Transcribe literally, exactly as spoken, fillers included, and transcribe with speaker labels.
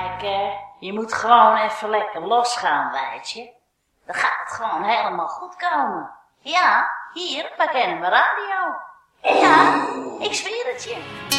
Speaker 1: Maaike, je moet gewoon even lekker losgaan, weet je. Dan gaat het gewoon helemaal goed komen. Ja, hier, bij Kennemer Radio. Ja, ik zweer het je.